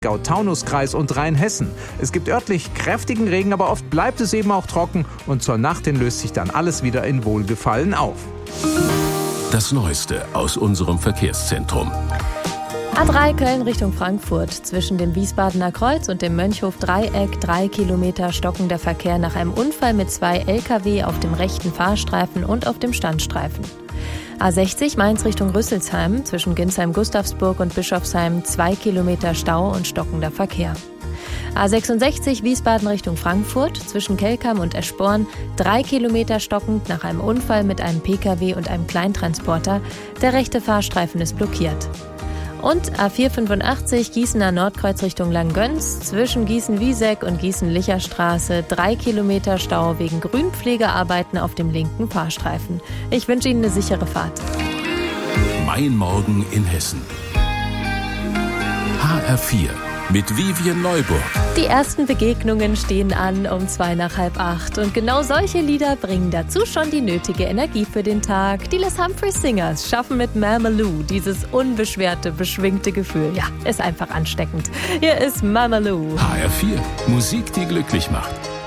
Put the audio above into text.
Gau-Taunus-Kreis und Rheinhessen. Es gibt örtlich kräftigen Regen, aber oft bleibt es eben auch trocken und zur Nacht hin löst sich dann alles wieder in Wohlgefallen auf. Das Neueste aus unserem Verkehrszentrum. A3 Köln Richtung Frankfurt. Zwischen dem Wiesbadener Kreuz und dem Mönchhof-Dreieck 3 Kilometer stockender Verkehr nach einem Unfall mit 2 Lkw auf dem rechten Fahrstreifen und auf dem Standstreifen. A60 Mainz Richtung Rüsselsheim. Zwischen Ginsheim-Gustavsburg und Bischofsheim 2 Kilometer Stau und stockender Verkehr. A66 Wiesbaden Richtung Frankfurt. Zwischen Kelkam und Eschborn 3 Kilometer stockend nach einem Unfall mit einem Pkw und einem Kleintransporter. Der rechte Fahrstreifen ist blockiert. Und A485 Gießener Nordkreuz Richtung Langgöns. Zwischen Gießen-Wieseck und Gießen-Licher-Straße 3 Kilometer Stau wegen Grünpflegearbeiten auf dem linken Fahrstreifen. Ich wünsche Ihnen eine sichere Fahrt. Mein Morgen in Hessen. HR4 mit Vivian Neuburg. Die ersten Begegnungen stehen an um 7:45 und genau solche Lieder bringen dazu schon die nötige Energie für den Tag. Die Les Humphreys Singers schaffen mit Mamalou dieses unbeschwerte, beschwingte Gefühl. Ja, ist einfach ansteckend. Hier ist Mamalou. HR4, Musik, die glücklich macht.